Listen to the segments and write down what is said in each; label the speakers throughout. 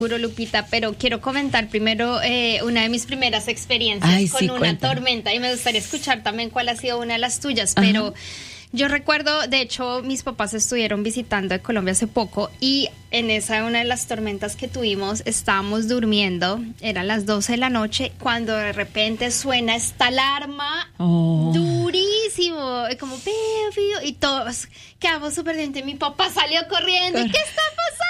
Speaker 1: Lupita, pero quiero comentar primero una de mis primeras experiencias con una tormenta, y me gustaría escuchar también cuál ha sido una de las tuyas. Ajá. Pero yo recuerdo, de hecho, mis papás estuvieron visitando de Colombia hace poco, y en una de las tormentas que tuvimos, estábamos durmiendo, eran las 12 de la noche, cuando de repente suena esta alarma durísimo, como pío, y todos quedamos súper dientes. Mi papá salió corriendo, ¿y qué está pasando?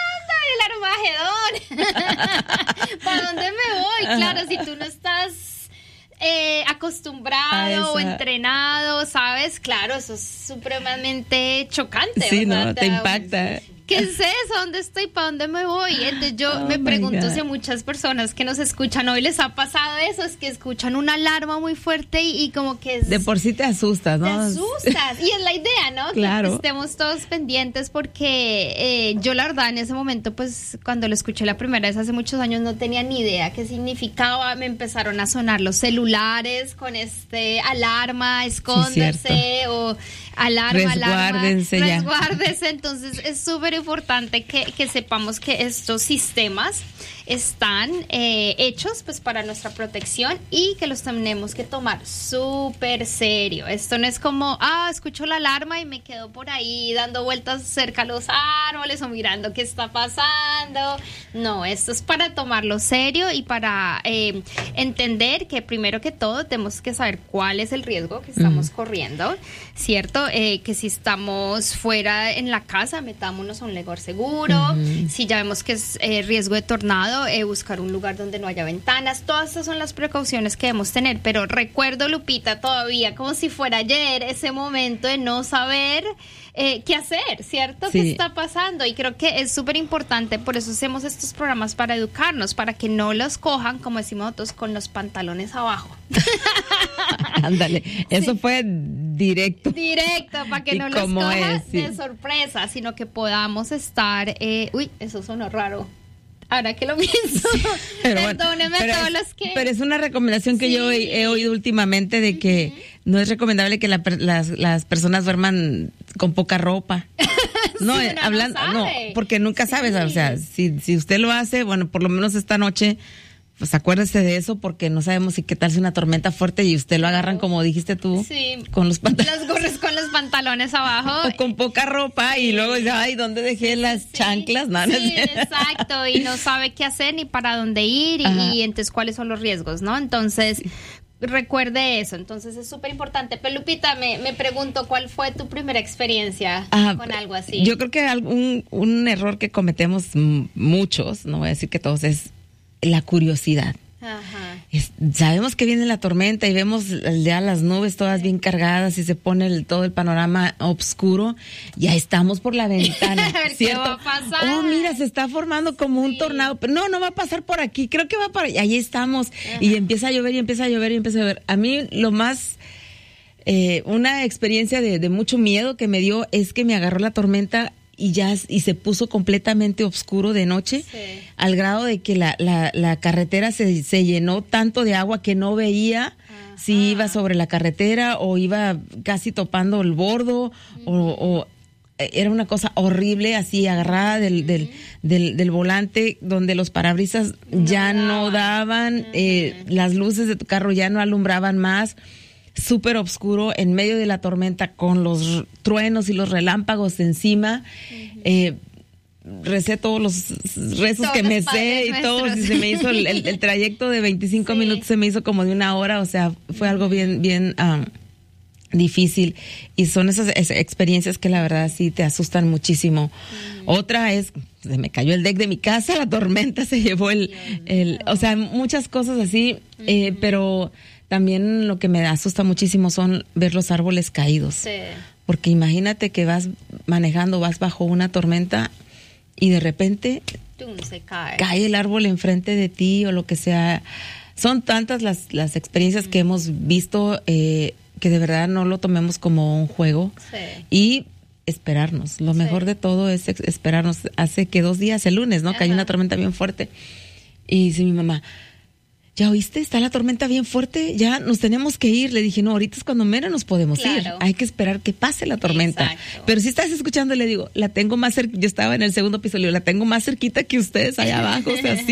Speaker 1: El Armagedón. ¿Para dónde me voy? Claro, si tú no estás acostumbrado o entrenado, ¿sabes? Claro, eso es supremamente chocante.
Speaker 2: Sí, ¿no? Te impacta.
Speaker 1: ¿Qué es eso? ¿Dónde estoy? ¿Para dónde me voy? Entonces yo me pregunto si a muchas personas que nos escuchan hoy les ha pasado eso, es que escuchan una alarma muy fuerte y como que
Speaker 2: de por sí te asustas, ¿no?
Speaker 1: Te asustas. Y es la idea, ¿no?
Speaker 2: Claro.
Speaker 1: Que estemos todos pendientes, porque yo la verdad en ese momento, pues cuando lo escuché la primera vez hace muchos años, no tenía ni idea qué significaba. Me empezaron a sonar los celulares con alarma, escóndase, o resguárdense. Entonces es súper importante que sepamos que estos sistemas están hechos pues para nuestra protección, y que los tenemos que tomar súper serio. Esto no es como, escucho la alarma y me quedo por ahí dando vueltas cerca a los árboles o mirando qué está pasando. No, esto es para tomarlo serio y para entender que primero que todo tenemos que saber cuál es el riesgo que estamos corriendo, ¿cierto? Que si estamos fuera en la casa, metámonos a un lugar seguro. Si ya vemos que es riesgo de tornado, buscar un lugar donde no haya ventanas. Todas estas son las precauciones que debemos tener. Pero recuerdo, Lupita, todavía como si fuera ayer, ese momento de no saber qué hacer, ¿cierto? Sí. ¿Qué está pasando? Y creo que es súper importante, por eso hacemos estos programas, para educarnos, para que no los cojan, como decimos nosotros, con los pantalones abajo.
Speaker 2: Ándale, eso fue directo, para
Speaker 1: que no los cojan de sorpresa, sino que podamos estar... eso sonó raro. Ahora que lo pienso, perdóneme a todos los que...
Speaker 2: Pero es una recomendación que yo he oído últimamente, de que no es recomendable que las personas duerman con poca ropa. No, hablando, no, porque nunca sabes, o sea, si usted lo hace, bueno, por lo menos esta noche, pues acuérdese de eso, porque no sabemos si qué tal si una tormenta fuerte y usted lo agarran, como dijiste tú, con los pantalones.
Speaker 1: Los gorros con los pantalones abajo.
Speaker 2: O con poca ropa, y luego dice, ay, ¿dónde dejé las chanclas? No,
Speaker 1: exacto, y no sabe qué hacer ni para dónde ir, y entonces cuáles son los riesgos, ¿no? Entonces... recuerde eso, entonces es súper importante. Pero Lupita, me pregunto, ¿cuál fue tu primera experiencia con algo así?
Speaker 2: Yo creo que un error que cometemos muchos, no voy a decir que todos, es la curiosidad. Ajá. Sabemos que viene la tormenta y vemos ya las nubes todas bien cargadas y se pone todo el panorama oscuro. Ya estamos por la ventana,
Speaker 1: a ver,
Speaker 2: ¿cierto?
Speaker 1: ¿qué va a pasar?
Speaker 2: Mira, se está formando como un tornado. Pero no va a pasar por aquí, creo que va para allá. Ahí estamos. Ajá. Y empieza a llover y empieza a llover y empieza a llover. A mí lo más... una experiencia de mucho miedo que me dio es que me agarró la tormenta y se puso completamente oscuro de noche, al grado de que la carretera se llenó tanto de agua que no veía si iba sobre la carretera o iba casi topando el bordo, o era una cosa horrible, así agarrada del volante, donde los parabrisas ya no daban, las luces de tu carro ya no alumbraban más. Súper oscuro, en medio de la tormenta, con los truenos y los relámpagos encima. Recé todos los rezos que me sé y todo, y se me hizo el trayecto de 25 minutos, se me hizo como de 1 hora, o sea, fue algo bien difícil, y son esas experiencias que la verdad sí te asustan muchísimo. Otra es, se me cayó el deck de mi casa, la tormenta se llevó o sea, muchas cosas así, pero también lo que me asusta muchísimo son ver los árboles caídos. Sí. Porque imagínate que vas manejando, vas bajo una tormenta y de repente
Speaker 1: se
Speaker 2: cae el árbol enfrente de ti o lo que sea. Son tantas las experiencias que hemos visto, que de verdad no lo tomemos como un juego. Sí. Y esperarnos. Lo mejor de todo es esperarnos. Hace que 2 días, el lunes, ¿no? Cayó una tormenta bien fuerte. Y dice mi mamá, ¿ya oíste? Está la tormenta bien fuerte, ya nos tenemos que ir. Le dije, no, ahorita es cuando menos nos podemos ir. Hay que esperar que pase la tormenta. Exacto. Pero si estás escuchando, le digo, la tengo más cerca. Yo estaba en el segundo piso, le digo, la tengo más cerquita que ustedes allá abajo. O sea, sí.